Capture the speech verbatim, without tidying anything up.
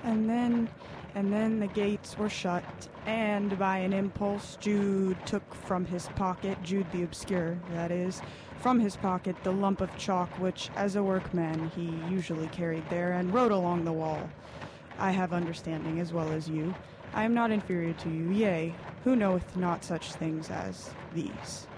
And then, and then the gates were shut, and by an impulse, Jude took from his pocket, Jude the Obscure, that is, from his pocket the lump of chalk which, as a workman, he usually carried there, and wrote along the wall. I have understanding as well as you. I am not inferior to you, yea, who knoweth not such things as these?